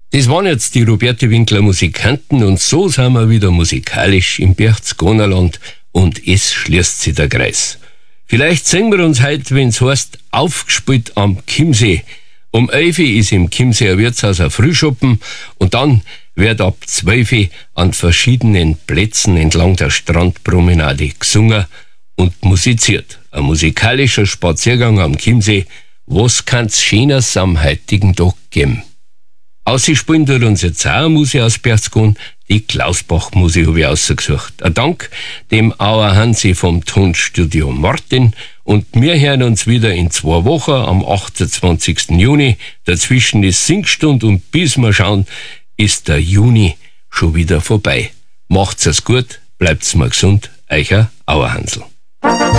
Das waren jetzt die Roberto Winkler Musikanten und so sind wir wieder musikalisch im Berchtesgadenerland und es schließt sich der Kreis. Vielleicht sehen wir uns heute, wenn's heißt, aufgespielt am Chiemsee. Um 11 Uhr ist im Chiemseer Wirtshaus ein Frühschoppen und dann wird ab 12 Uhr an verschiedenen Plätzen entlang der Strandpromenade gesungen und musiziert. Ein musikalischer Spaziergang am Chiemsee. Was kann's Schöneres am heutigen Tag geben? Ausspielen tut uns jetzt auch eine Musik aus Berchtesgaden, die Klausbach-Musik habe ich ausgesucht. Ein Dank dem Auer Hansi vom Tonstudio Martin und wir hören uns wieder in 2 Wochen am 28. Juni. Dazwischen ist Singstunde und bis wir schauen, ist der Juni schon wieder vorbei. Macht's es gut, bleibt's mal gesund, euer Auer Hansl.